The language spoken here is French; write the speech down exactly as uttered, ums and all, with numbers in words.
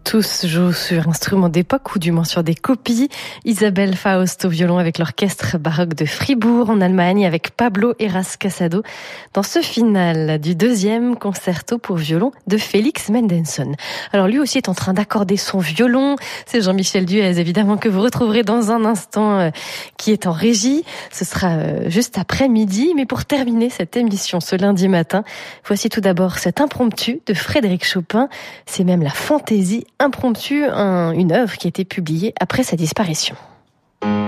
Tous jouent sur instruments d'époque ou du moins sur des copies. Isabelle Faust au violon avec l'orchestre baroque de Fribourg en Allemagne avec Pablo Heras Casado dans ce final du deuxième concerto pour violon de Félix Mendelssohn. Alors lui aussi est en train d'accorder son violon. C'est Jean-Michel Duez évidemment que vous retrouverez dans un instant euh, qui est en régie. Ce sera euh, juste après midi. Mais pour terminer cette émission ce lundi matin, voici tout d'abord cet impromptu de Frédéric Chopin. C'est même la fantaisie impromptue, un, une œuvre qui a été publiée après sa disparition.